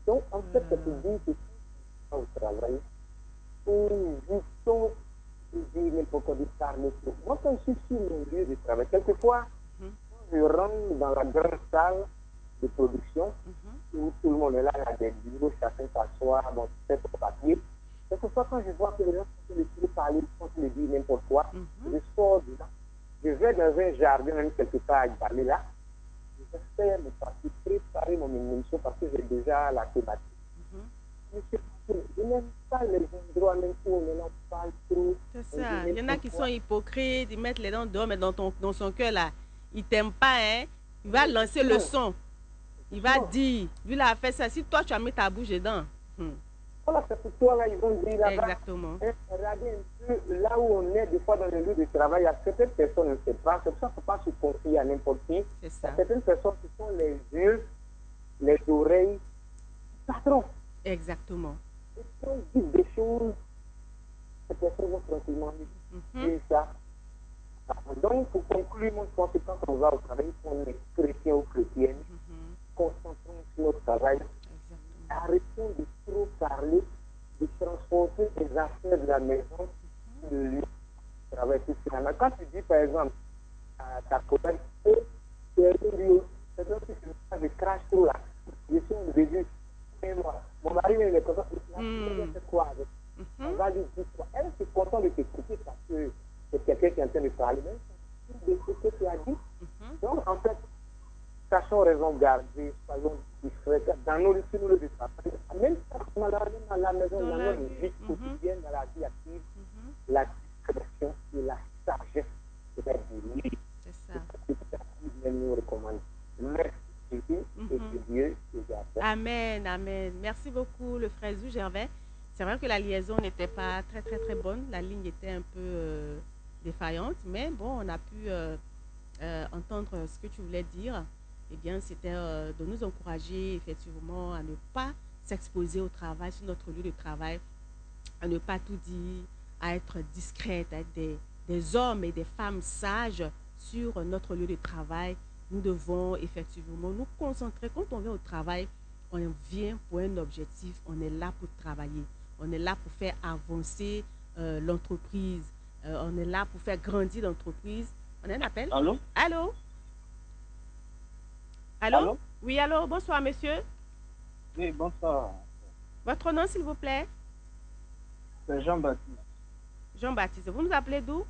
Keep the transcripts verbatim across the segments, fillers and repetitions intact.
Donc, en fait, ça te dit que au travail, ou juste dire n'importe quoi de parler. Moi, quand je suis sur mon lieu de travail, quelquefois, Mhm. je rentre dans la grande salle de production Mhm. où tout le monde est là, il y a des bureaux, chacun s'assoit, bon, c'est au papier. Quelquefois, quand je vois que les gens sont en train de parler, sont en train de dire n'importe quoi, Mhm. je sors de là. Je vais dans un jardin, même quelque part, à parler là. J'espère me partir préparer mon émission parce que j'ai déjà la thématique. Mhm. Monsieur, je n'aime pas les endroits même où on en parle trop, C'est on dit ça. Il y en a n'importe qui sont quoi. hypocrites, ils mettent les dents dehors, mais dans, ton, dans son cœur, là, il t'aime pas, hein. Il va lancer le Justement, son. Il va justement, dire, lui, il a fait ça. Si toi, tu as mis ta bouche dedans. Hmm. voilà, c'est pour toi là, ils vont dire là-bas, Exactement. hein, regardez un peu là où on est, des fois dans le lieu de travail, il y a certaines personnes, on ne sait pas, c'est pour ça qu'il ne faut pas se confier à n'importe qui. Il C'est y a ça. certaines personnes qui sont les yeux, les oreilles, patrons. Exactement. Et quand ils disent des choses, ces personnes vont tranquillement Mhm. dire ça. Donc, pour conclure, moi, je pense que quand on va au travail, qu'on est chrétien ou chrétienne, Mhm. concentrons sur notre travail, Exactement. arrêtons de trop parler, de transporter les affaires de la maison sur le lieu de travail. Finalement, quand tu dis, par exemple, à ta collègue, oh, tu es lieu, c'est comme si je crache trop là. Je suis en début, et moi, mon mari il est content, la collègue Hmm. fait quoi avec? On Mhm. va lui dire quoi? Elle est contente de t'écouter parce que c'est quelqu'un qui est en train de parler, même de ce que tu as dit. Mhm. Donc, en fait, sachons raison garder, soyons discrets dans nos sur nos travail. Même dans la maison, Dans dans la notre rue. vie Mhm. quotidienne, dans la vie active, Mhm. la discrétion et la sagesse de vie. C'est ça. C'est ce que nous recommande. Merci et Mhm. que Dieu te garde. Amen, amen. Merci beaucoup, le frère Zou Gervais. C'est vrai que la liaison n'était pas très, très, très bonne. La ligne était un peu euh, défaillante, mais bon, on a pu euh, euh, entendre ce que tu voulais dire. Eh bien, c'était euh, de nous encourager effectivement à ne pas s'exposer au travail, sur notre lieu de travail, à ne pas tout dire, à être discrète, à être des, des hommes et des femmes sages sur notre lieu de travail. Nous devons effectivement nous concentrer. Quand on vient au travail, on vient pour un objectif, on est là pour travailler, on est là pour faire avancer euh, l'entreprise, euh, on est là pour faire grandir l'entreprise. On a un appel? Allô? Allô? Allô? Allô? Oui, allô, bonsoir monsieur. Oui, bonsoir. Votre nom s'il vous plaît? C'est Jean-Baptiste Jean-Baptiste. Vous nous appelez d'où?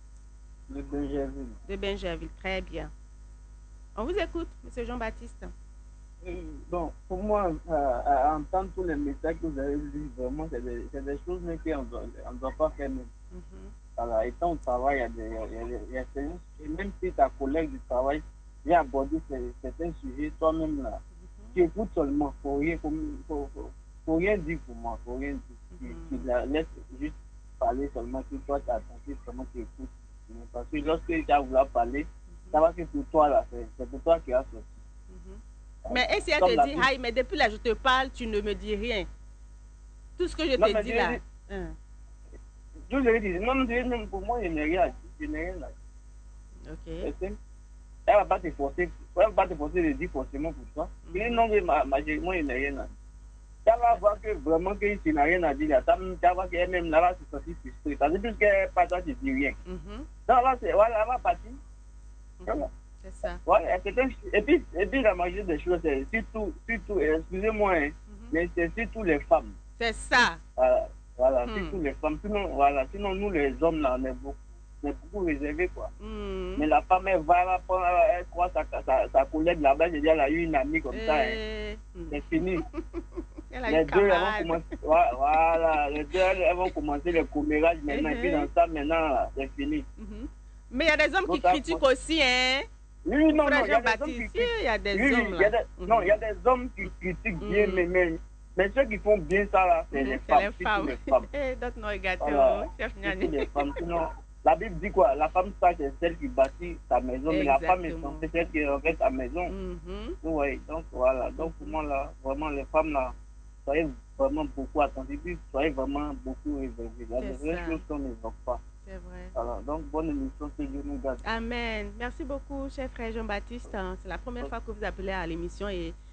de Benjerville. De Benjerville. Très bien. On vous écoute, monsieur Jean-Baptiste. Euh, Bon, pour moi, à, à entendre tous les messages que vous avez lus, vraiment, c'est des, c'est des choses même qu'on ne doit pas faire même. Mhm. Voilà, étant au travail, il y a des, il y a, il y a, il y a ces- et même si ta collègue du travail vient aborder ces- certains sujets, toi-même là, tu écoutes seulement, faut rien, faut, faut, faut, faut rien dire pour moi, faut rien dire. Tu, tu Mhm. la laisses juste parler seulement, que toi, tu as attentif, seulement tu écoutes. Parce que lorsque tu as voulu parler, ça va que pour toi là, c'est c'est pour toi qui as sorti. Mhm. Mais Voilà. et si elle Comme te la dit, Bible. Aïe, mais depuis là, je te parle, tu ne me dis rien. Tout ce que je Non, te mais dis là. je, Hein. je lui dis, non, non, je- non, pour moi, je n'ai rien à dire, je n'ai rien à dire. Ok. C'est simple. Elle va pas te forcer, elle va pas te forcer de dire forcément pour toi. Je dis Mhm. non, mais ma, ma, moi, je n'ai rien à dire. Tu vas voir que vraiment que tu n'as rien à dire là, tu vas voir qu'elle-même là, va se sentir frustrée. Parce que puisqu'elle pas toi, tu dis rien. Mhm. Non, là, c'est, voilà, elle va partir. Mhm. Voilà. C'est ça. Voilà, c'est un- et puis, et puis la majorité des choses, c'est surtout, surtout, excusez-moi, hein, Mhm. mais c'est surtout les femmes. C'est ça. Voilà, voilà, Hmm. surtout les femmes. Sinon, voilà, sinon nous les hommes là, on est beaucoup, on est beaucoup réservés quoi. Hmm. Mais la femme, elle va, elle, va prendre, elle croit sa, sa, sa collègue là-bas, j'ai dit, elle a eu une amie comme ça, hein. Et... hmm. C'est fini. Elle a une Les deux, elles vont camarade. commencer, voilà, voilà, les deux, elles, elles vont commencer le commérage maintenant, et puis dans Mhm. ça, maintenant, là, c'est fini. Mhm. Mais il y a des hommes qui Donc, ça, critiquent aussi, hein. oui, non, Frère non, il y a des hommes qui Jean-Baptiste, critiquent. il y a des Oui, oui, hommes il y a là. des, non, il y a des hommes qui critiquent bien, Mhm. mais, mais, mais ceux qui font bien ça, là, c'est Mhm. les C'est femmes, les surtout femmes. les femmes. D'autres non, gâteau, Voilà, chef surtout Nyani. les femmes. Sinon, la Bible dit quoi? La femme sage, c'est celle qui bâtit sa maison, mais la femme est Exactement. censée celle qui refait sa maison. Mhm. Oui, donc voilà. Donc pour Mhm. moi, là, vraiment, les femmes, là, soyez vraiment beaucoup attentifs, puis soyez vraiment beaucoup réservés. Il y a C'est des vraies ça. choses qu'on n'évoque pas. C'est vrai. Voilà, donc bonne émission, que Dieu nous garde. Amen. Merci beaucoup, cher frère Jean-Baptiste. C'est la première fois que vous appelez à l'émission et